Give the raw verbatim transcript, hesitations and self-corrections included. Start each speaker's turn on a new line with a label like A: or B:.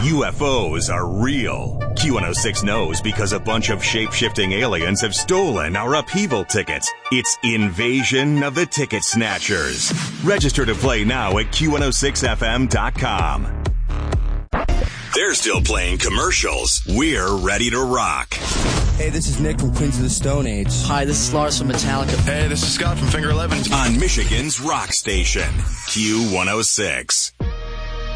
A: U F Os are real. Q one oh six knows because a bunch of shape-shifting aliens have stolen our upheaval tickets. It's Invasion of the Ticket Snatchers. Register to play now at Q one oh six F M dot com. They're still playing commercials. We're ready to rock.
B: Hey, this is Nick from Queens of the Stone Age.
C: Hi, this is Lars from Metallica.
D: Hey, this is Scott from Finger eleven.
A: On Michigan's rock station, Q one oh six.